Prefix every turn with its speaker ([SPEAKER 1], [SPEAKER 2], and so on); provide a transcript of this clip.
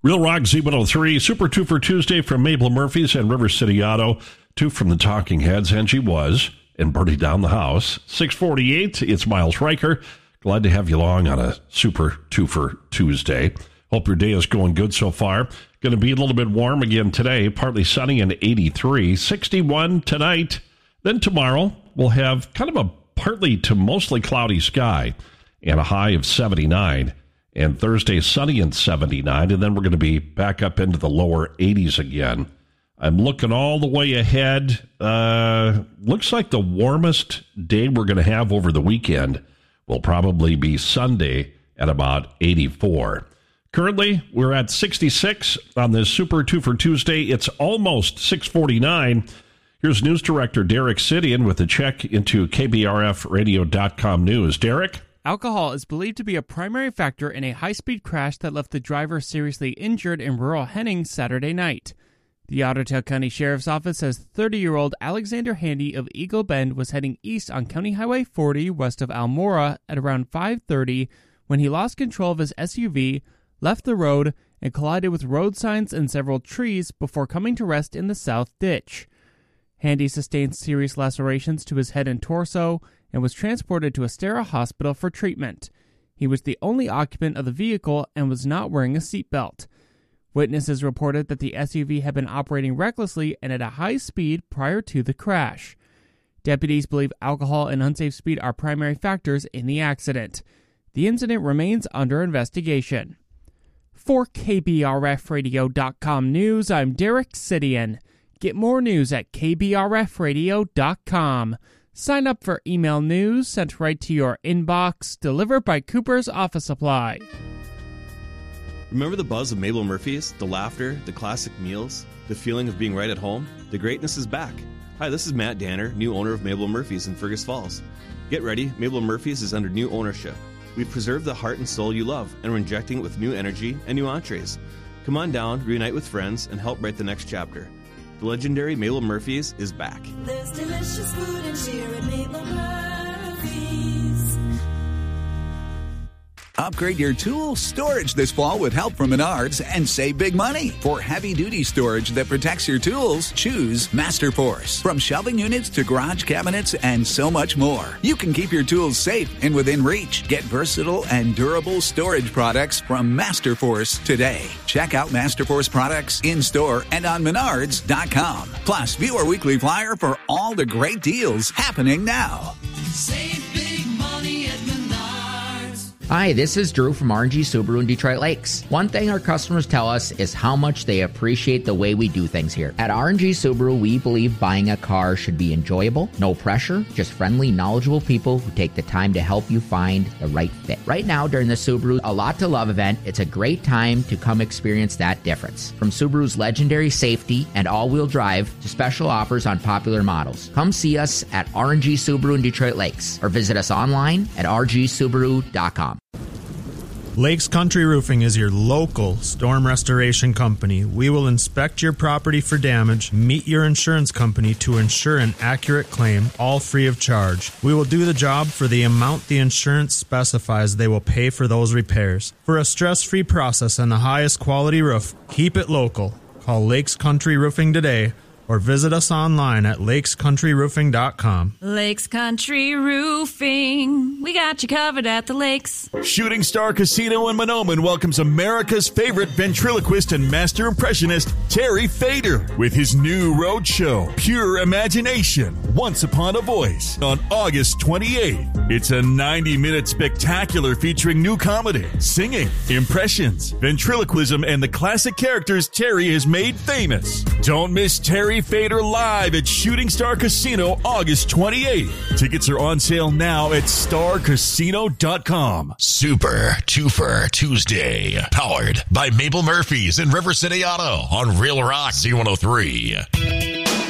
[SPEAKER 1] Real Rock Z103, Super 2 for Tuesday from Mabel Murphy's and River City Auto. 2 from the Talking Heads, and she was, and Birdie Down the House. 6:48, it's Miles Riker. Glad to have you along on a Super 2 for Tuesday. Hope your day is going good so far. Going to be a little bit warm again today, partly sunny and 83. 61 tonight. Then tomorrow, we'll have kind of a partly to mostly cloudy sky and a high of 79. And Thursday, sunny and 79, and then we're going to be back up into the lower 80s again. I'm looking all the way ahead. Looks like the warmest day we're going to have over the weekend will probably be Sunday at about 84. Currently, we're at 66 on this Super 2 for Tuesday. It's almost 6:49. Here's News Director Derek Sidian with a check into KBRFradio.com news. Derek?
[SPEAKER 2] Alcohol is believed to be a primary factor in a high-speed crash that left the driver seriously injured in rural Henning Saturday night. The Ottawa County Sheriff's Office says 30-year-old Alexander Handy of Eagle Bend was heading east on County Highway 40 west of Almora at around 5:30 when he lost control of his SUV, left the road, and collided with road signs and several trees before coming to rest in the south ditch. Handy sustained serious lacerations to his head and torso and was transported to Estera Hospital for treatment. He was the only occupant of the vehicle and was not wearing a seatbelt. Witnesses reported that the SUV had been operating recklessly and at a high speed prior to the crash. Deputies believe alcohol and unsafe speed are primary factors in the accident. The incident remains under investigation. For KBRFradio.com News, I'm Derek Sidian. Get more news at KBRFradio.com. Sign up for email news sent right to your inbox, delivered by Cooper's Office Supply.
[SPEAKER 3] Remember the buzz of Mabel Murphy's, the laughter, the classic meals, the feeling of being right at home? The greatness is back. Hi, this is Matt Danner, new owner of Mabel Murphy's in Fergus Falls. Get ready, Mabel Murphy's is under new ownership. We've preserved the heart and soul you love, and we're injecting it with new energy and new entrees. Come on down, reunite with friends, and help write the next chapter. The legendary Mabel Murphy's is back.
[SPEAKER 4] There's delicious food and cheer at Mabel Murphy's.
[SPEAKER 5] Upgrade your tool storage this fall with help from Menards and save big money. For heavy-duty storage that protects your tools, choose Masterforce. From shelving units to garage cabinets and so much more, you can keep your tools safe and within reach. Get versatile and durable storage products from Masterforce today. Check out Masterforce products in-store and on Menards.com. Plus, view our weekly flyer for all the great deals happening now.
[SPEAKER 4] Save big money at Menards.
[SPEAKER 6] Hi, this is Drew from RNG Subaru in Detroit Lakes. One thing our customers tell us is how much they appreciate the way we do things here. At RNG Subaru, we believe buying a car should be enjoyable, no pressure, just friendly, knowledgeable people who take the time to help you find the right fit. Right now, during the Subaru A Lot to Love event, it's a great time to come experience that difference. From Subaru's legendary safety and all-wheel drive to special offers on popular models. Come see us at RNG Subaru in Detroit Lakes or visit us online at rgsubaru.com.
[SPEAKER 7] Lakes Country Roofing is your local storm restoration company. We will inspect your property for damage, meet your insurance company to ensure an accurate claim, all free of charge. We will do the job for the amount the insurance specifies they will pay for those repairs. For a stress-free process and the highest quality roof, keep it local. Call Lakes Country Roofing today or visit us online at lakescountryroofing.com.
[SPEAKER 8] Lakes Country Roofing. We got you covered at the lakes.
[SPEAKER 9] Shooting Star Casino in Mahnomen welcomes America's favorite ventriloquist and master impressionist, Terry Fader, with his new road show, Pure Imagination, Once Upon a Voice, on August 28th. It's a 90-minute spectacular featuring new comedy, singing, impressions, ventriloquism, and the classic characters Terry has made famous. Don't miss Terry Fader live at Shooting Star Casino August 28th. Tickets are on sale now at starcasino.com.
[SPEAKER 10] Super Twofer Tuesday, powered by Mabel Murphy's and River City Auto on Real Rock Z103.